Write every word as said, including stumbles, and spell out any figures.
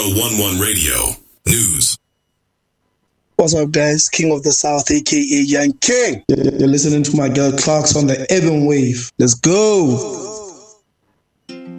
one oh one Radio News. What's up, guys? King of the South, aka Young King. You're listening to my girl Clarks on the Urban Wave. Let's go.